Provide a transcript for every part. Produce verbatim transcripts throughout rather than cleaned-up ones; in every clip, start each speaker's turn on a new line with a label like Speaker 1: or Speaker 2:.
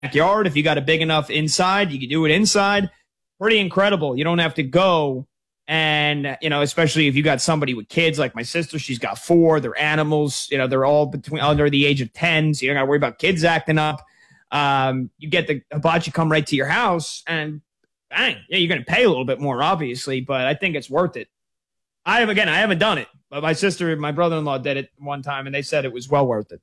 Speaker 1: backyard. If you got a big enough inside, you can do it inside. Pretty incredible. You don't have to go. And, you know, especially if you got somebody with kids like my sister, she's got four, they're animals, you know, they're all between under the age of ten. So you don't got to worry about kids acting up. Um, you get the hibachi come right to your house and bang, yeah, you're going to pay a little bit more, obviously, but I think it's worth it. I have, again, I haven't done it, but my sister and my brother-in-law did it one time and they said it was well worth it.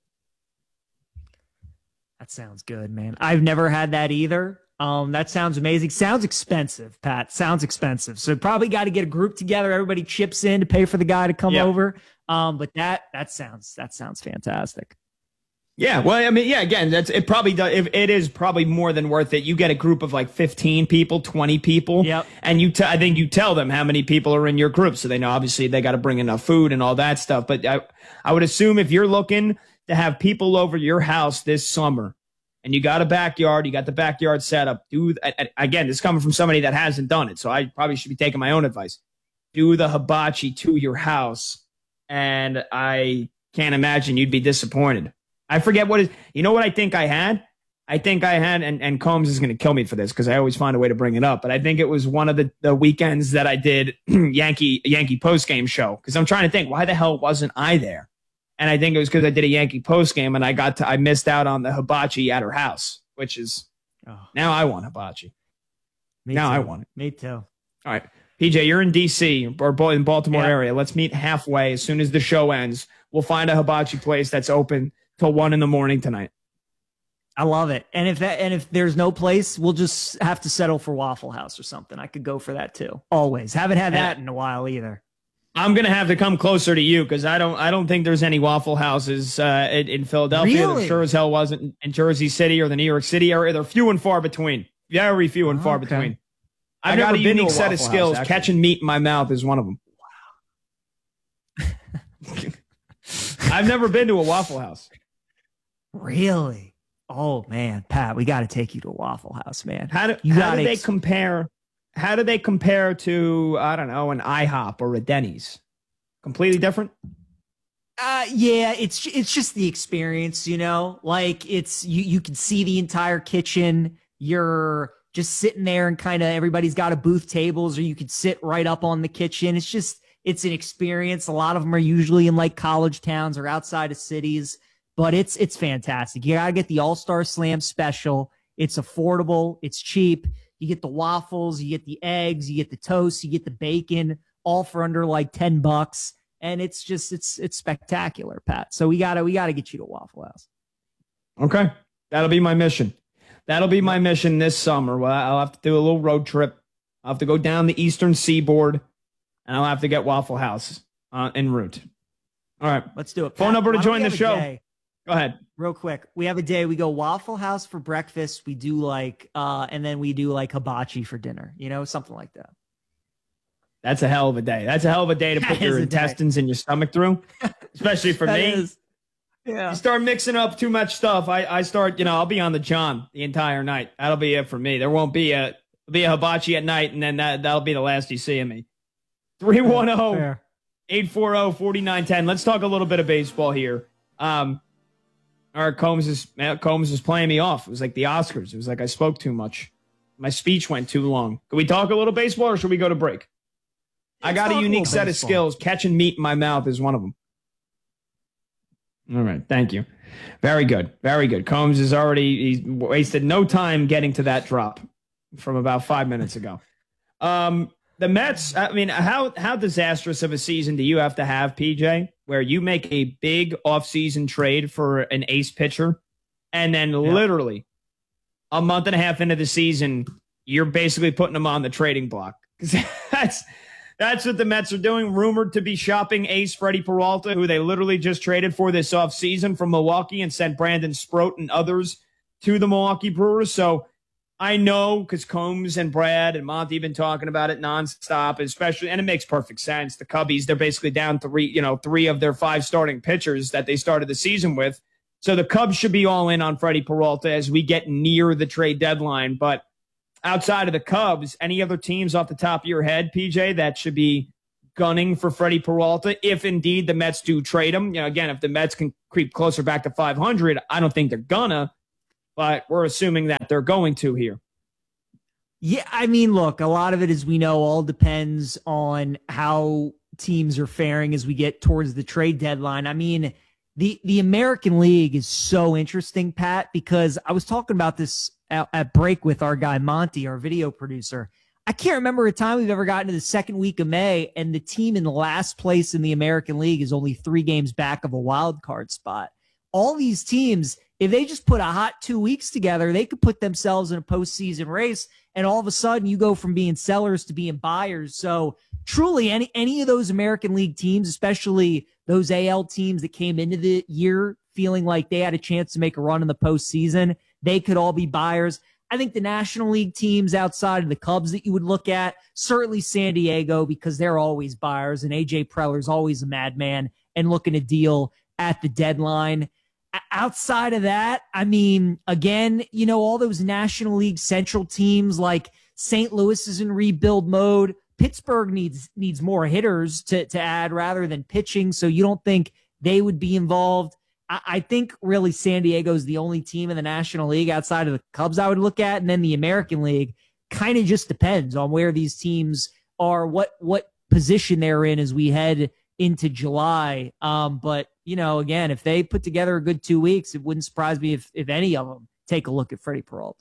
Speaker 2: That sounds good, man. I've never had that either. Um, that sounds amazing. Sounds expensive, Pat. Sounds expensive. So probably got to get a group together. Everybody chips in to pay for the guy to come
Speaker 1: yeah.
Speaker 2: over. Um, but that that sounds that sounds fantastic.
Speaker 1: Yeah, well, I mean, yeah, again, that's it. Probably does. If it is probably more than worth it. You get a group of like fifteen people, twenty people,
Speaker 2: yep.
Speaker 1: and you. T- I think you tell them how many people are in your group, so they know. Obviously, they got to bring enough food and all that stuff. But I, I would assume if you're looking to have people over your house this summer, and you got a backyard, you got the backyard set up. Do again, this is coming from somebody that hasn't done it, so I probably should be taking my own advice. Do the hibachi to your house, and I can't imagine you'd be disappointed. I forget what is, you know what I think I had? I think I had, and, and Combs is going to kill me for this because I always find a way to bring it up, but I think it was one of the, the weekends that I did Yankee Yankee postgame show because I'm trying to think, why the hell wasn't I there? And I think it was because I did a Yankee postgame and I got to, I missed out on the hibachi at her house, which is, oh. now I want hibachi.
Speaker 2: Me
Speaker 1: now
Speaker 2: too.
Speaker 1: I want it.
Speaker 2: Me too.
Speaker 1: All right. P J, you're in D C or in Baltimore
Speaker 2: yeah.
Speaker 1: area. Let's meet halfway as soon as the show ends. We'll find a hibachi place that's open till one in the morning tonight.
Speaker 2: I love it. And if that, and if there's no place, we'll just have to settle for Waffle House or something. I could go for that too. Always. Haven't had that in a while either. I'm
Speaker 1: going to have to come closer to you because I don't, I don't think there's any Waffle Houses uh, in, in Philadelphia.
Speaker 2: Really?
Speaker 1: There sure as hell wasn't in Jersey City or the New York City area. They're few and far between. Very few and
Speaker 2: oh,
Speaker 1: far
Speaker 2: okay.
Speaker 1: between.
Speaker 2: I've
Speaker 1: I got
Speaker 2: never
Speaker 1: a
Speaker 2: been
Speaker 1: unique
Speaker 2: to a
Speaker 1: set of
Speaker 2: Waffle
Speaker 1: skills.
Speaker 2: House,
Speaker 1: Catching meat in my mouth is one of them. Wow. I've never been to a Waffle House.
Speaker 2: Really? Oh man, Pat, we got to take you to a Waffle House, man.
Speaker 1: How do,
Speaker 2: you
Speaker 1: how do they
Speaker 2: ex-
Speaker 1: compare? How do they compare to, I don't know, an IHOP or a Denny's? Completely different?
Speaker 2: Uh, yeah, it's it's just the experience, you know. Like it's you you can see the entire kitchen. You're just sitting there and kind of everybody's got a booth tables, or you could sit right up on the kitchen. It's just it's an experience. A lot of them are usually in like college towns or outside of cities. But it's it's fantastic. You gotta get the All-Star Slam special. It's affordable. It's cheap. You get the waffles, you get the eggs, you get the toast, you get the bacon, all for under like ten bucks. And it's just it's it's spectacular, Pat. So we gotta we gotta get you to Waffle House.
Speaker 1: Okay, that'll be my mission. That'll be my mission this summer. Well, I'll have to do a little road trip. I'll have to go down the Eastern Seaboard, and I'll have to get Waffle House uh, en route. All right,
Speaker 2: let's do it.
Speaker 1: Phone
Speaker 2: Pat,
Speaker 1: number to join the show.
Speaker 2: Day?
Speaker 1: Go ahead.
Speaker 2: Real quick. We have a day. We go Waffle House for breakfast. We do like, uh, and then we do like hibachi for dinner, you know, something like that.
Speaker 1: That's a hell of a day. That's a hell of a day to put your intestines in your stomach through, especially for me.
Speaker 2: Is. Yeah.
Speaker 1: You start mixing up too much stuff. I, I start, you know, I'll be on the John the entire night. That'll be it for me. There won't be a, be a hibachi at night, and then that, that'll be the last you see of me. three one zero, eight four zero, four nine one zero. Let's talk a little bit of baseball here. Um, All right, Combs is Combs is playing me off. It was like the Oscars. It was like I spoke too much. My speech went too long. Can we talk a little baseball, or should we go to break? Let's I got a unique a set baseball. of skills. Catching meat in my mouth is one of them. All right, thank you. Very good, very good. Combs is already he's wasted no time getting to that drop from about five minutes ago. Um, the Mets. I mean, how how disastrous of a season do you have to have, P J? Where you make a big offseason trade for an ace pitcher, and then yeah. literally a month and a half into the season, you're basically putting them on the trading block. that's that's what the Mets are doing. Rumored to be shopping ace Freddie Peralta, who they literally just traded for this offseason from Milwaukee and sent Brandon Sproat and others to the Milwaukee Brewers. So I know because Combs and Brad and Monty have been talking about it nonstop, especially, and it makes perfect sense. The Cubbies, they're basically down three, you know, three of their five starting pitchers that they started the season with. So the Cubs should be all in on Freddie Peralta as we get near the trade deadline. But outside of the Cubs, any other teams off the top of your head, P J, that should be gunning for Freddie Peralta if indeed the Mets do trade him? You know, again, if the Mets can creep closer back to five hundred, I don't think they're gonna. but we're assuming that they're going to here.
Speaker 2: Yeah, I mean, look, a lot of it, as we know, all depends on how teams are faring as we get towards the trade deadline. I mean, the the American League is so interesting, Pat, because I was talking about this at, at break with our guy Monty, our video producer. I can't remember a time we've ever gotten to the second week of May and the team in the last place in the American League is only three games back of a wild card spot. All these teams, if they just put a hot two weeks together, they could put themselves in a postseason race, and all of a sudden you go from being sellers to being buyers. So truly, any any of those American League teams, especially those A L teams that came into the year feeling like they had a chance to make a run in the postseason, they could all be buyers. I think the National League teams outside of the Cubs that you would look at, certainly San Diego, because they're always buyers, and A J Preller's always a madman and looking to deal at the deadline. Outside of that, I mean, again, you know, all those National League Central teams like Saint Louis is in rebuild mode. Pittsburgh needs needs more hitters to, to add rather than pitching, so you don't think they would be involved. I, I think really San Diego is the only team in the National League outside of the Cubs I would look at, and then the American League kind of just depends on where these teams are, what what position they're in as we head into July. Um, but, you know, again, if they put together a good two weeks, it wouldn't surprise me if, if any of them take a look at Freddie Peralta.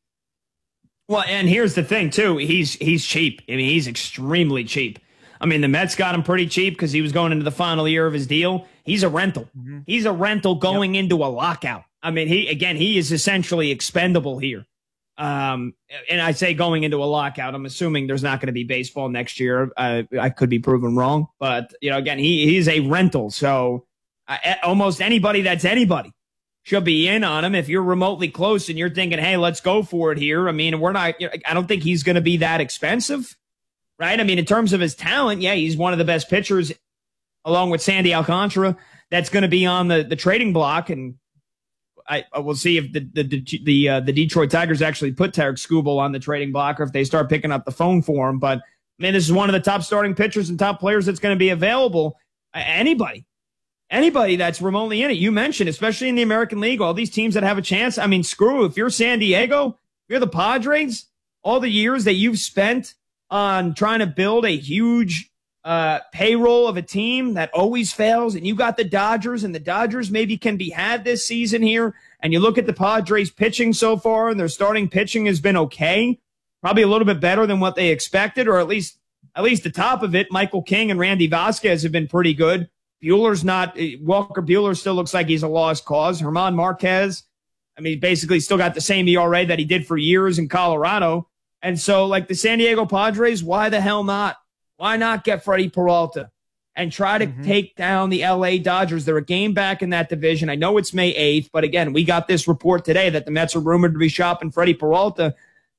Speaker 1: Well, and here's the thing, too. He's he's cheap. I mean, he's extremely cheap. I mean, the Mets got him pretty cheap because he was going into the final year of his deal. He's a rental. Mm-hmm. He's a rental going yep. into a lockout. I mean, he again, he is essentially expendable here. Um, and I say going into a lockout, I'm assuming there's not going to be baseball next year. Uh, I could be proven wrong, but you know, again, he he's a rental. So uh, almost anybody that's anybody should be in on him. If you're remotely close and you're thinking, hey, let's go for it here. I mean, we're not, you know, I don't think he's going to be that expensive, right? I mean, in terms of his talent, yeah, he's one of the best pitchers along with Sandy Alcantara that's going to be on the, the trading block. And I, I will see if the the the, uh, the Detroit Tigers actually put Tarek Skubal on the trading block or if they start picking up the phone for him. But, I mean, this is one of the top starting pitchers and top players that's going to be available. Uh, anybody, anybody that's remotely in it. You mentioned, especially in the American League, all these teams that have a chance. I mean, screw, if you're San Diego, if you're the Padres, all the years that you've spent on trying to build a huge uh, payroll of a team that always fails, and you got the Dodgers, and the Dodgers maybe can be had this season here, and you look at the Padres pitching so far, and their starting pitching has been okay, probably a little bit better than what they expected, or at least at least the top of it. Michael King and Randy Vasquez have been pretty good. Bueller's not – Walker Buehler still looks like he's a lost cause. German Marquez, I mean, basically still got the same E R A that he did for years in Colorado. And so, like the San Diego Padres, why the hell not? Why not get Freddie Peralta and try to mm-hmm. take down the L A Dodgers? They're a game back in that division. I know it's May eighth, but again, we got this report today that the Mets are rumored to be shopping Freddie Peralta.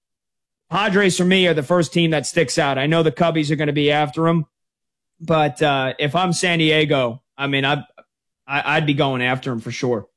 Speaker 1: Padres, for me, are the first team that sticks out. I know the Cubbies are going to be after him, but uh, if I'm San Diego, I mean, I'd, I'd be going after him for sure.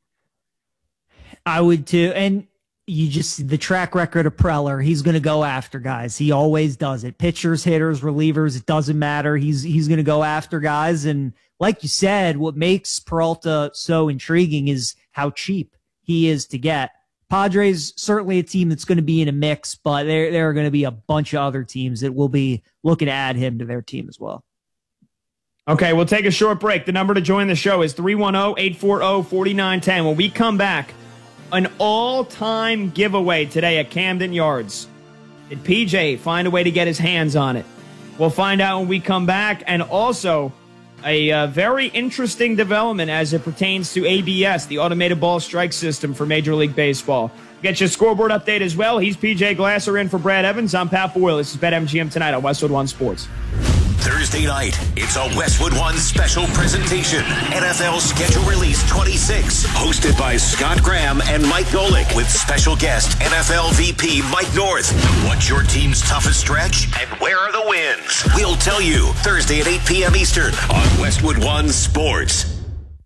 Speaker 2: I would too. And you just, the track record of Preller, he's going to go after guys. He always does it. Pitchers, hitters, relievers, it doesn't matter. He's, he's going to go after guys. And like you said, what makes Peralta so intriguing is how cheap he is to get. Padres, certainly a team that's going to be in a mix, but there, there are going to be a bunch of other teams that will be looking to add him to their team as well.
Speaker 1: Okay, we'll take a short break. The number to join the show is three one zero, eight four zero, four nine one zero. When we come back, an all-time giveaway today at Camden Yards. Did P J find a way to get his hands on it? We'll find out when we come back. And also, a uh, very interesting development as it pertains to A B S, the automated ball strike system for Major League Baseball. Get your scoreboard update as well. He's P J Glasser in for Brad Evans. I'm Pat Boyle. This is BetMGM tonight on Westwood One Sports.
Speaker 3: Thursday night, it's a Westwood One special presentation. N F L Schedule Release twenty-six, hosted by Scott Graham and Mike Golick, with special guest N F L V P Mike North. What's your team's toughest stretch, and where are the wins? We'll tell you Thursday at eight p.m. Eastern on Westwood One Sports.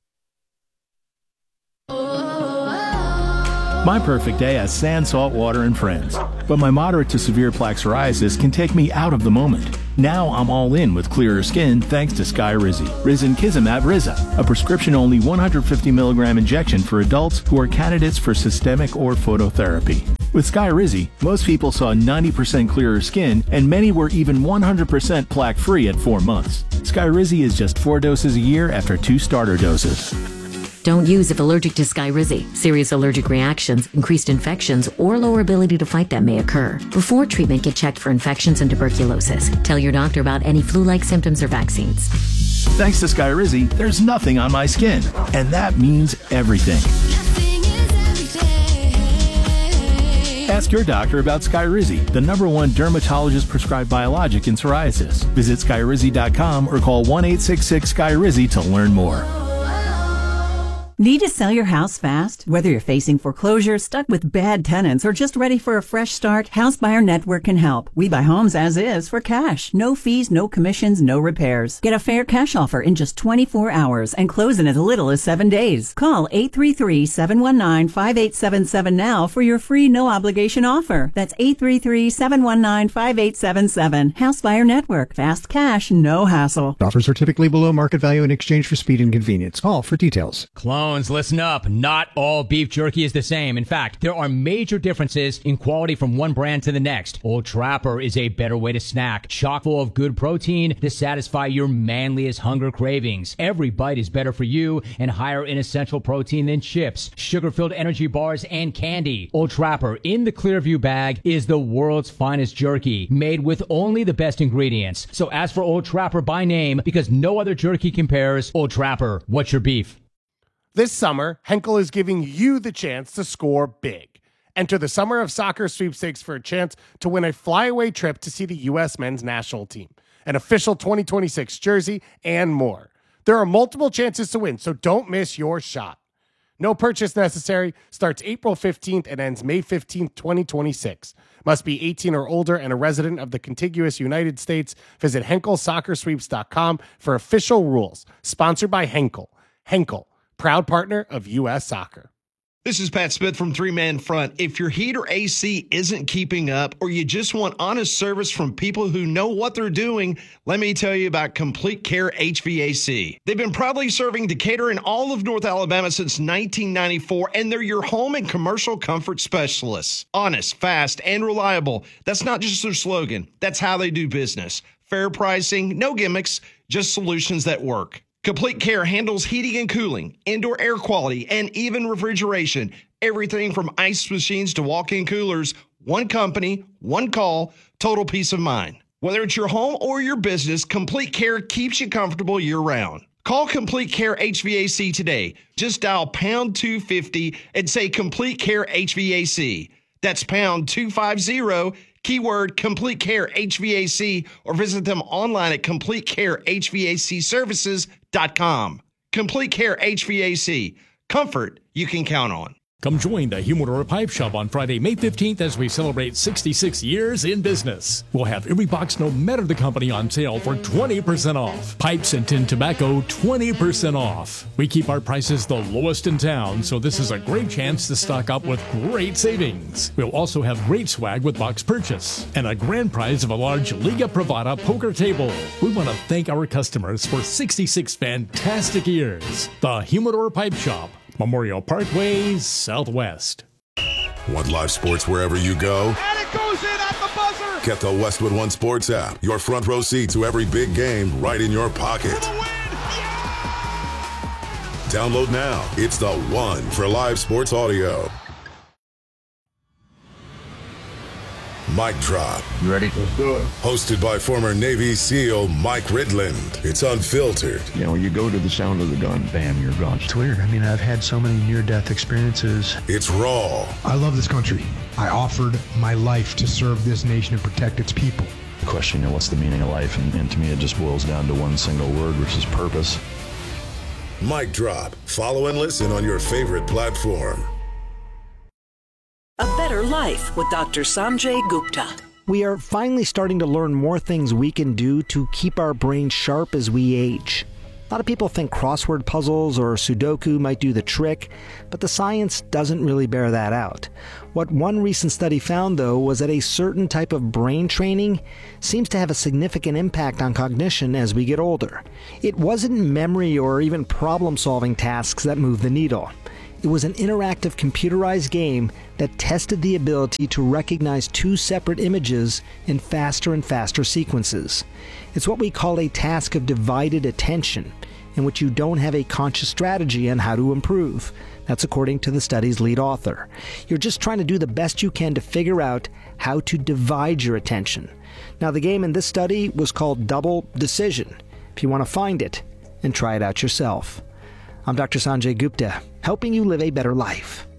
Speaker 4: My perfect day has sand, salt water, and friends. But my moderate to severe plaque psoriasis can take me out of the moment. Now I'm all in with clearer skin thanks to Skyrizi. Risankizumab Riza, a prescription-only one hundred fifty milligram injection for adults who are candidates for systemic or phototherapy. With Skyrizi, most people saw ninety percent clearer skin, and many were even one hundred percent plaque-free at four months. Skyrizi is just four doses a year after two starter doses.
Speaker 5: Don't use if allergic to Skyrizi. Serious allergic reactions, increased infections, or lower ability to fight them may occur. Before treatment, get checked for infections and tuberculosis. Tell your doctor about any flu-like symptoms or vaccines.
Speaker 4: Thanks to Skyrizi, there's nothing on my skin, and that means everything. Ask your doctor about Skyrizi, the number one dermatologist-prescribed biologic in psoriasis. Visit Skyrizi dot com or call one eight six six Skyrizi to learn more.
Speaker 6: Need to sell your house fast? Whether you're facing foreclosure, stuck with bad tenants, or just ready for a fresh start, House Buyer Network can help. We buy homes as is for cash. No fees, no commissions, no repairs. Get a fair cash offer in just twenty-four hours and close in as little as seven days. Call eight three three, seven one nine, five eight seven seven now for your free no-obligation offer. That's eight three three, seven one nine, five eight seven seven. House Buyer Network. Fast cash, no hassle.
Speaker 7: Offers are typically below market value in exchange for speed and convenience. Call for details.
Speaker 8: Clone. Listen up. Not all beef jerky is the same. In fact, there are major differences in quality from one brand to the next. Old Trapper is a better way to snack, chock full of good protein to satisfy your manliest hunger cravings. Every bite is better for you and higher in essential protein than chips, sugar-filled energy bars, and candy. Old Trapper in the Clearview bag is the world's finest jerky, made with only the best ingredients. So ask for Old Trapper by name because no other jerky compares. Old Trapper, what's your beef?
Speaker 9: This summer, Henkel is giving you the chance to score big. Enter the Summer of Soccer sweepstakes for a chance to win a flyaway trip to see the U S men's national team, an official twenty twenty-six jersey, and more. There are multiple chances to win, so don't miss your shot. No purchase necessary, starts April fifteenth and ends May fifteenth, twenty twenty-six. Must be eighteen or older and a resident of the contiguous United States. Visit Henkel Soccer Sweeps dot com for official rules. Sponsored by Henkel. Henkel, proud partner of U S Soccer.
Speaker 10: This is Pat Smith from Three Man Front. If your heat or A C isn't keeping up or you just want honest service from people who know what they're doing, let me tell you about Complete Care H V A C. They've been proudly serving Decatur and all of North Alabama since nineteen ninety-four, and they're your home and commercial comfort specialists. Honest, fast, and reliable. That's not just their slogan. That's how they do business. Fair pricing, no gimmicks, just solutions that work. Complete Care handles heating and cooling, indoor air quality, and even refrigeration. Everything from ice machines to walk-in coolers. One company, one call, total peace of mind. Whether it's your home or your business, Complete Care keeps you comfortable year-round. Call Complete Care H V A C today. Just dial pound two fifty and say Complete Care H V A C. That's pound two fifty, keyword Complete Care H V A C, or visit them online at complete care h v a c services dot com. Complete Care H V A C. Comfort you can count on.
Speaker 11: Come join the Humidor Pipe Shop on Friday, May fifteenth as we celebrate sixty-six years in business. We'll have every box, no matter the company, on sale for twenty percent off. Pipes and tin tobacco, twenty percent off. We keep our prices the lowest in town, so this is a great chance to stock up with great savings. We'll also have great swag with box purchase and a grand prize of a large Liga Privada poker table. We want to thank our customers for sixty-six fantastic years. The Humidor Pipe Shop, Memorial Parkway, Southwest.
Speaker 12: Want live sports wherever you go?
Speaker 13: And it goes in at the buzzer!
Speaker 12: Get the Westwood One Sports app. Your front row seat to every big game right in your pocket.
Speaker 13: For the win! Yeah!
Speaker 12: Download now. It's the one for live sports audio. Mic Drop.
Speaker 14: You ready?
Speaker 12: Let's do it. Hosted by former Navy SEAL Mike Ridland. It's unfiltered.
Speaker 14: You know, you go to the sound of the gun, bam, you're gone.
Speaker 15: It's weird. I mean, I've had so many near-death experiences.
Speaker 12: It's raw.
Speaker 16: I love this country. I offered my life to serve this nation and protect its people.
Speaker 14: The question, you know, what's the meaning of life? And, and to me, it just boils down to one single word, which is purpose.
Speaker 12: Mic Drop. Follow and listen on your favorite platform.
Speaker 17: A Better Life with Doctor Sanjay Gupta.
Speaker 18: We are finally starting to learn more things we can do to keep our brains sharp as we age. A lot of people think crossword puzzles or Sudoku might do the trick, but the science doesn't really bear that out. What one recent study found, though, was that a certain type of brain training seems to have a significant impact on cognition as we get older. It wasn't memory or even problem-solving tasks that moved the needle. It was an interactive computerized game that tested the ability to recognize two separate images in faster and faster sequences. It's what we call a task of divided attention, in which you don't have a conscious strategy on how to improve. That's according to the study's lead author. You're just trying to do the best you can to figure out how to divide your attention. Now, the game in this study was called Double Decision. If you want to find it and try it out yourself. I'm Doctor Sanjay Gupta, helping you live a better life.